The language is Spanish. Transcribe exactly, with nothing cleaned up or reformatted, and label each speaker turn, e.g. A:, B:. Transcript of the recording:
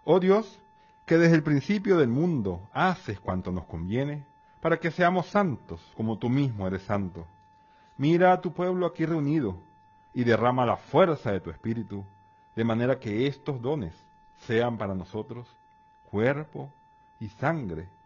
A: Oh Dios, que desde el principio del mundo haces cuanto nos conviene, para que seamos santos, como tú mismo eres santo. Mira a tu pueblo aquí reunido, y derrama la fuerza de tu espíritu, de manera que estos dones sean para nosotros cuerpo y sangre